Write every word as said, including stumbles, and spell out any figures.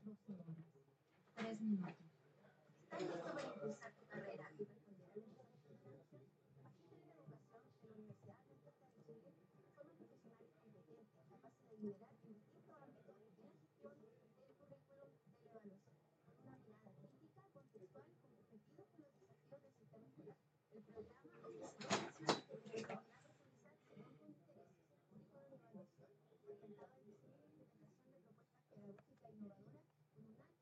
doce horas. Tres minutos. ¿Estás listo para impulsar tu carrera y responder a los desafíos de la nación? Magíster en Educación en la Universidad Adventista de Chile forma profesionales competentes, capaces de liderar en distintos ámbitos de la gestión del currículum de la evaluación, con una mirada crítica, contextual y comprometidos con los desafíos del sistema escolar. El programa ofrece formación integral a profundizar según tus intereses, currículum de evaluación orientado al diseño e implementación de propuestas pedagógicas innovadoras con un alto